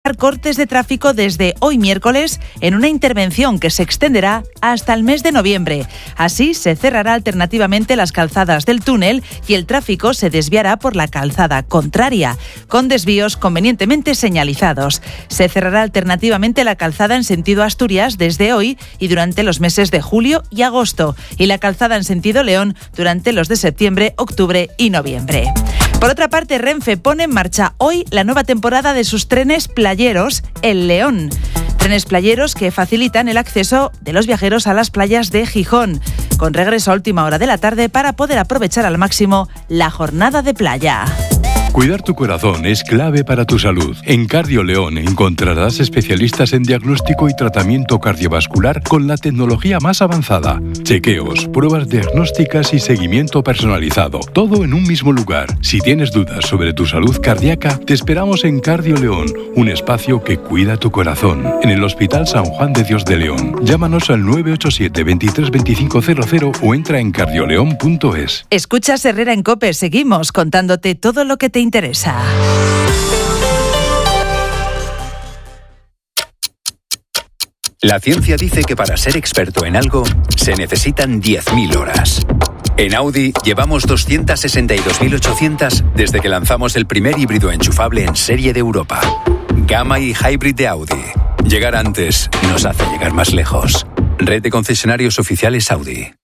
dejar cortes de tráfico desde hoy miércoles en una intervención que se extenderá hasta el mes de noviembre. Así se cerrará alternativamente las calzadas del túnel y el tráfico se desviará por la calzada contraria, con desvíos convenientemente señalizados. Se cerrará alternativamente la calzada en sentido Asturias desde hoy y durante los meses de julio y agosto, y la calzada en sentido León durante los de septiembre, octubre y noviembre. Por otra parte, Renfe pone en marcha hoy la nueva temporada de sus trenes playeros El León. Trenes playeros que facilitan el acceso de los viajeros a las playas de Gijón, con regreso a última hora de la tarde para poder aprovechar al máximo la jornada de playa. Cuidar tu corazón es clave para tu salud. En Cardio León encontrarás especialistas en diagnóstico y tratamiento cardiovascular con la tecnología más avanzada. Chequeos, pruebas diagnósticas y seguimiento personalizado. Todo en un mismo lugar. Si tienes dudas sobre tu salud cardíaca, te esperamos en Cardio León, un espacio que cuida tu corazón. En el Hospital San Juan de Dios de León. Llámanos al 987 23 2500 o entra en cardioleón.es. Escuchas Herrera en COPE. Seguimos contándote todo lo que te interesa. La ciencia dice que para ser experto en algo se necesitan 10.000 horas. En Audi llevamos 262.800 desde que lanzamos el primer híbrido enchufable en serie de Europa. Gamma y Hybrid de Audi. Llegar antes nos hace llegar más lejos. Red de concesionarios oficiales Audi.